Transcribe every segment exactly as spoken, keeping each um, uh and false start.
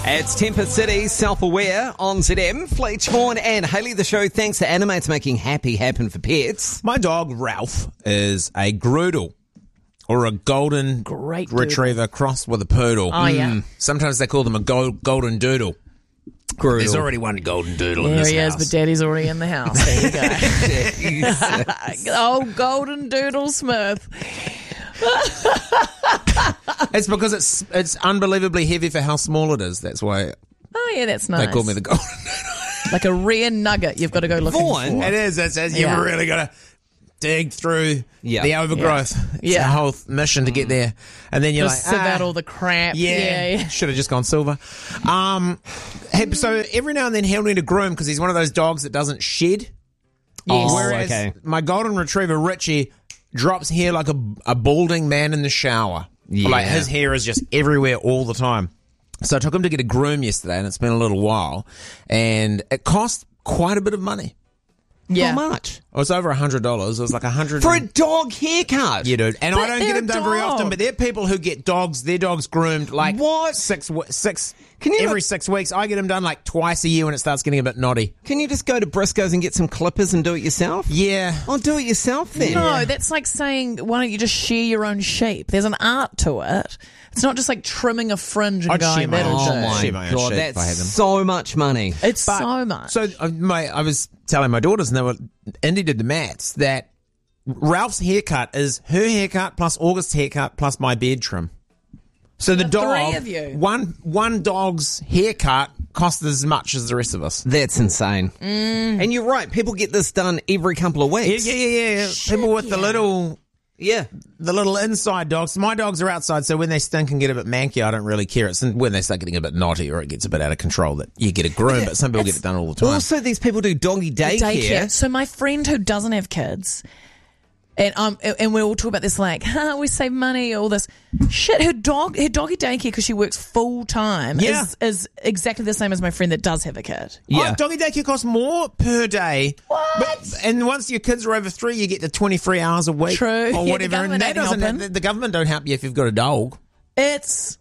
It's Temper City, Self-Aware on Z M. Fleetchhorn and Hayley, the show. Thanks to Animates making happy happen for pets. My dog, Ralph, is a Groodle. Or a golden Great retriever crossed with a poodle. Oh, yeah. Sometimes they call them a gold, golden doodle. Groodle. There's already one golden doodle in There this he house. is, but Daddy's already in the house. There you go. Oh, Golden Doodle Smith. It's because it's it's unbelievably heavy for how small it is. That's why Oh, yeah, that's nice. they call me the golden. Like a rare nugget you've got to go looking Vaughan, for. It is. It's, it's, Yeah. You've really got to dig through Yeah. the overgrowth. It's Yeah. a whole mission to get there. And then you're Just like, sieve ah, out all the crap. yeah, Yeah, yeah. should have just gone silver. Um, hey, so every now and then he'll need a groom because he's one of those dogs that doesn't shed. Yes. Oh, Whereas okay. my golden retriever, Richie, drops hair like a, a balding man in the shower. Yeah. Like his hair is just everywhere all the time. So I took him to get a groom yesterday, and it's been a little while. And it cost quite a bit of money. Yeah. How much? It was over a hundred dollars. It was like a hundred For a dog haircut? Yeah, dude. And I But don't get they're them done very dog. often, but there are people who get dogs, their dogs groomed like What? six, w- six, Can you every not- six weeks. I get them done like twice a year when it starts getting a bit knotty. Can you just go to Briscoe's and get some clippers and do it yourself? Yeah. Oh, do it yourself then. No, that's like saying, why don't you just share your own sheep? There's an art to it. It's not just like trimming a fringe and I'd going, share my that'll own do. Oh my Share my own God, sheep if I had that's them. so much money. It's But- so much. So uh, my, I was telling my daughters, and they were, Indy did the maths, that Ralph's haircut is her haircut plus August's haircut plus my beard trim. So the, The dog, three of you. one one dog's haircut costs as much as the rest of us. That's insane. And you're right. People get this done every couple of Yeah, weeks. yeah, yeah, yeah. People with the little Yeah. the little inside dogs. My dogs are outside, so when they stink and get a bit manky, I don't really care. It's when they start getting a bit naughty or it gets a bit out of control that you get a groom, but some people get it done all the time. Also, these people do doggy daycare. daycare. So my friend who doesn't have kids, and um, and we all talk about this like, huh, we save money, all this shit. Her dog, her doggy daycare, because she works full time, Yeah. is is exactly the same as my friend that does have a kid. Yeah. Oh, doggy daycare costs more per day. What? But, and once your kids are over three, you get to twenty-three hours a week. True. Or Yeah, the whatever. government and that ain't doesn't, helping. the, the government don't help you if you've got a dog. It's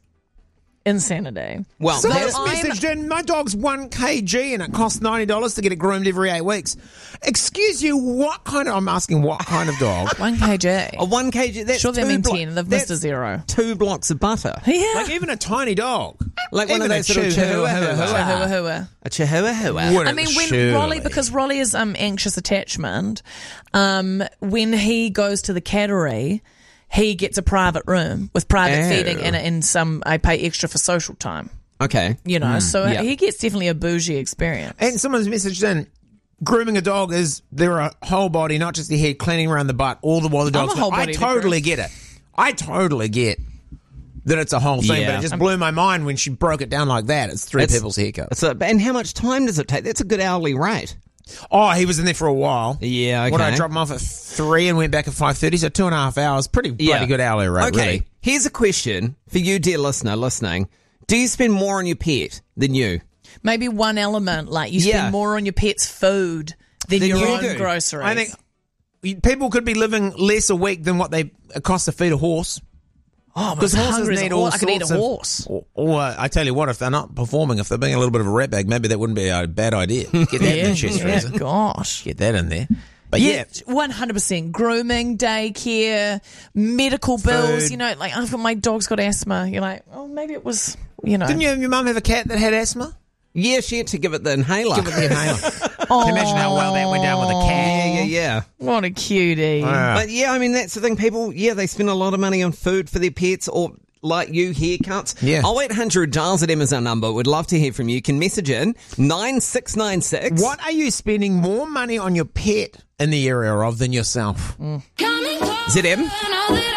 insanity. Well, So that's- this I'm- message in, my dog's one kg and it costs ninety dollars to get it groomed every eight weeks. Excuse you, what kind of, I'm asking what kind of dog? One kg. a one kg. That's Sure, they two mean blo- ten. They've missed a that's zero. Two blocks of butter. Yeah. Like even a tiny dog. Like one Even of a those little chihuahua. chihuahua. Chihuahua, hua. A chihuahua. Wouldn't I mean, when surely. Rolly, because Rolly is um, anxious attachment, um, when he goes to the cattery, he gets a private room with private Oh. feeding and, and some, I pay extra for social time, Okay. you know, so yeah. he gets definitely a bougie experience. And someone's messaged in, grooming a dog is they're a whole body, not just the head, cleaning around the butt, all the while the I'm dog's. a whole I body totally difference. get it. I totally get that it's a whole thing, Yeah. but it just blew my mind when she broke it down like that. It's three It's- people's haircuts. So, and how much time does it take? That's a good hourly rate. Oh, he was in there for a while. Yeah, What, I okay. dropped him off at three and went back at five thirty, so two and a half hours. Pretty bloody Yeah. good hourly rate, Okay. really. Here's a question for you, dear listener, listening. Do you spend more on your pet than you? Maybe one element, like you Yeah. spend more on your pet's food than Than your you own do. groceries. I think people could be living less a week than what they it costs to feed a horse. oh, I'm Because as horses hungry as a need horse. all I could eat a sorts of- horse. Or, or uh, I tell you what, if they're not performing, if they're being a little bit of a ratbag, maybe that wouldn't be a bad idea. Get that in the chest yeah, freezer. gosh. Get that in there. But yeah, one hundred percent. Grooming, daycare, medical bills. Food. You know, like I've got my dog's got asthma. You're like, oh, maybe it was, you know. didn't you, your mum have a cat that had asthma? Yeah, she had to give it the inhaler. Give it the inhaler. Can you imagine how well that went down with a cat? Yeah, yeah, yeah. What a cutie. Yeah. But yeah, I mean, that's the thing. People, yeah, they spend a lot of money on food for their pets or like you, haircuts. Yeah. oh eight hundred dials at Amazon number. Would love to hear from you. You can message in nine six nine six. What are you spending more money on your pet in the area of than yourself? Z M?